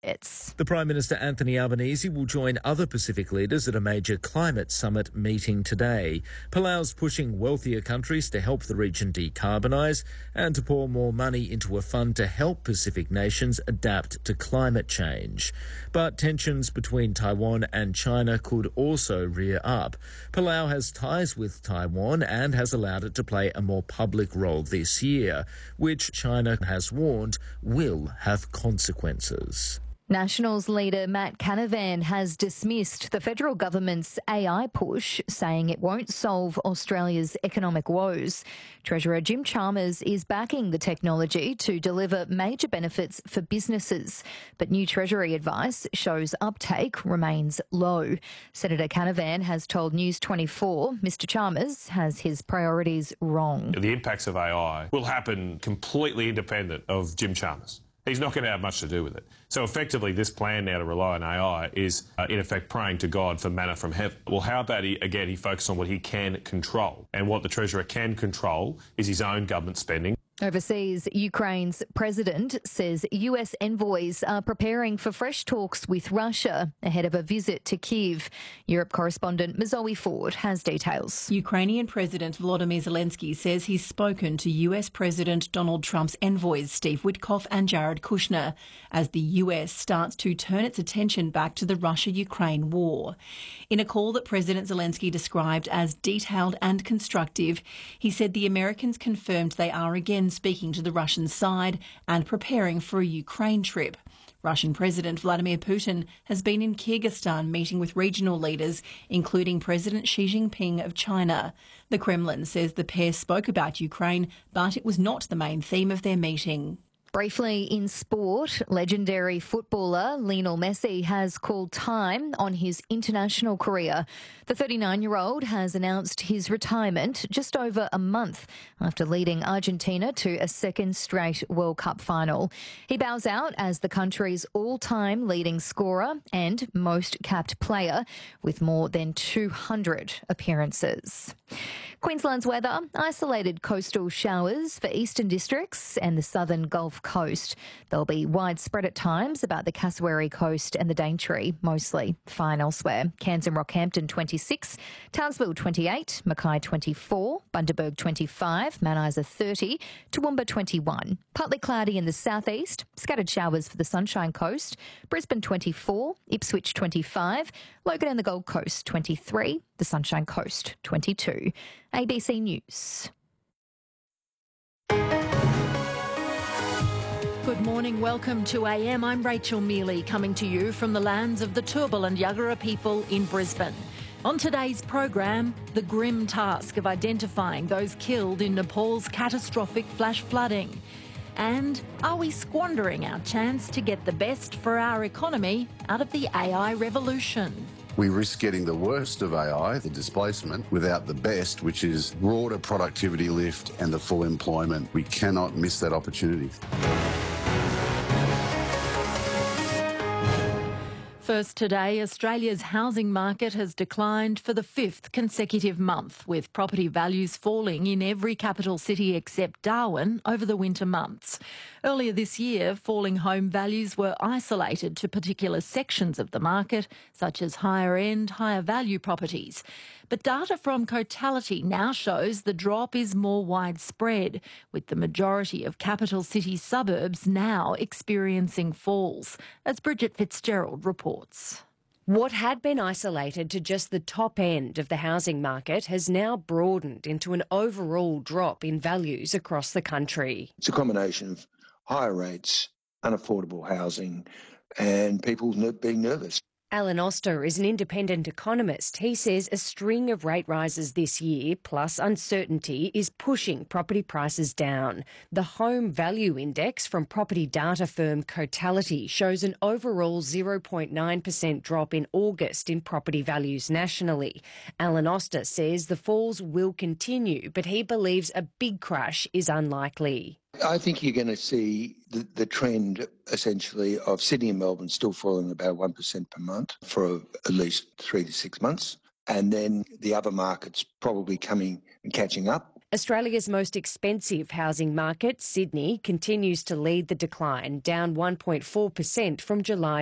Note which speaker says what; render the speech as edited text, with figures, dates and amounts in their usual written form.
Speaker 1: The Prime Minister Anthony Albanese will join other Pacific leaders at a major climate summit meeting today. Palau's pushing wealthier countries to help the region decarbonise and to pour more money into a fund to help Pacific nations adapt to climate change. But tensions between Taiwan and China could also rear up. Palau has ties with Taiwan and has allowed it to play a more public role this year, which China has warned will have consequences.
Speaker 2: Nationals leader Matt Canavan has dismissed the federal government's AI push, saying it won't solve Australia's economic woes. Treasurer Jim Chalmers is backing the technology to deliver major benefits for businesses, but new Treasury advice shows uptake remains low. Senator Canavan has told News 24 Mr Chalmers has his priorities wrong.
Speaker 3: The impacts of AI will happen completely independent of Jim Chalmers. He's not going to have much to do with it. So effectively, this plan now to rely on AI is, in effect, praying to God for manna from heaven. Well, how about he focuses on what he can control? And what the Treasurer can control is his own government spending.
Speaker 2: Overseas, Ukraine's president says US envoys are preparing for fresh talks with Russia ahead of a visit to Kyiv. Europe correspondent Mazoe Ford has details.
Speaker 4: Ukrainian President Volodymyr Zelensky says he's spoken to US President Donald Trump's envoys Steve Witkoff and Jared Kushner as the US starts to turn its attention back to the Russia-Ukraine war. In a call that President Zelensky described as detailed and constructive, he said the Americans confirmed they are again speaking to the Russian side and preparing for a Ukraine trip. Russian President Vladimir Putin has been in Kyrgyzstan meeting with regional leaders, including President Xi Jinping of China. The Kremlin says the pair spoke about Ukraine, but it was not the main theme of their meeting.
Speaker 2: Briefly in sport, legendary footballer Lionel Messi has called time on his international career. The 39-year-old has announced his retirement just over a month after leading Argentina to a second straight World Cup final. He bows out as the country's all-time leading scorer and most capped player with more than 200 appearances. Queensland's weather, isolated coastal showers for eastern districts and the southern Gulf Coast. They'll be widespread at times about the Cassowary Coast and the Daintree, mostly fine elsewhere. Cairns and Rockhampton 26, Townsville 28, Mackay 24, Bundaberg 25, Mount Isa 30, Toowoomba 21. Partly cloudy in the southeast, scattered showers for the Sunshine Coast, Brisbane 24, Ipswich 25, Logan and the Gold Coast 23, the Sunshine Coast 22. ABC News.
Speaker 5: Good morning, welcome to AM. I'm Rachel Mealy, coming to you from the lands of the Turrbal and Yagara people in Brisbane. On today's program, the grim task of identifying those killed in Nepal's catastrophic flash flooding. And are we squandering our chance to get the best for our economy out of the AI revolution?
Speaker 6: We risk getting the worst of AI, the displacement, without the best, which is broader productivity lift and the full employment. We cannot miss that opportunity.
Speaker 5: First today, Australia's housing market has declined for the fifth consecutive month, with property values falling in every capital city except Darwin over the winter months. Earlier this year, falling home values were isolated to particular sections of the market, such as higher-end, higher-value properties. But data from Cotality now shows the drop is more widespread, with the majority of capital city suburbs now experiencing falls, as Bridget Fitzgerald reports.
Speaker 7: What had been isolated to just the top end of the housing market has now broadened into an overall drop in values across the country.
Speaker 8: It's a combination of higher rates, unaffordable housing, and people being nervous.
Speaker 7: Alan Oster is an independent economist. He says a string of rate rises this year, plus uncertainty, is pushing property prices down. The Home Value Index from property data firm Cotality shows an overall 0.9% drop in August in property values nationally. Alan Oster says the falls will continue, but he believes a big crash is unlikely.
Speaker 8: I think you're going to see the trend, essentially, of Sydney and Melbourne still falling about 1% per month for at least 3 to 6 months, and then the other markets probably coming and catching up.
Speaker 7: Australia's most expensive housing market, Sydney, continues to lead the decline, down 1.4% from July